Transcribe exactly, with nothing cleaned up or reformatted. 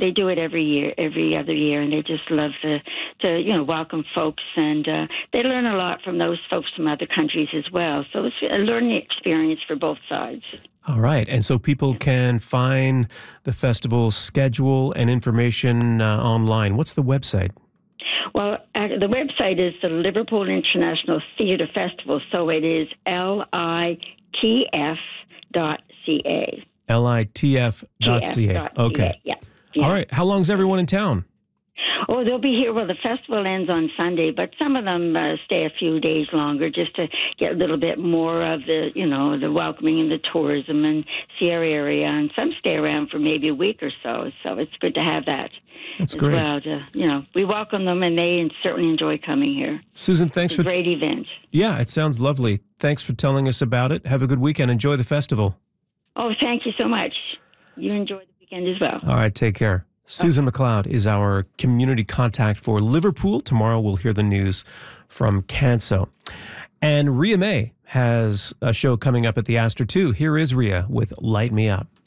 they do it every year, every other year, and they just love to, to you know, welcome folks, and uh, they learn a lot from those folks from other countries as well. So it's a learning experience for both sides. All right. And so people can find the festival schedule and information uh, online. What's the website? Well, uh, the website is the Liverpool International Theatre Festival, so it is L I T F dot C A. L I T F dot C A. Okay. Yeah. yeah. All right. How long is everyone in town? Oh, they'll be here. Well, the festival ends on Sunday, but some of them uh, stay a few days longer just to get a little bit more of the, you know, the welcoming and the tourism and see our area. And some stay around for maybe a week or so. So it's good to have that. That's as great. Well, to, you know, we welcome them, and they certainly enjoy coming here. Susan, thanks it's a for great event. Yeah, it sounds lovely. Thanks for telling us about it. Have a good weekend. Enjoy the festival. Oh, thank you so much. You enjoy the weekend as well. All right, take care. Susan McLeod is our community contact for Liverpool. Tomorrow we'll hear the news from Canso. And Ria May has a show coming up at the Astor too. Here is Ria with Light Me Up.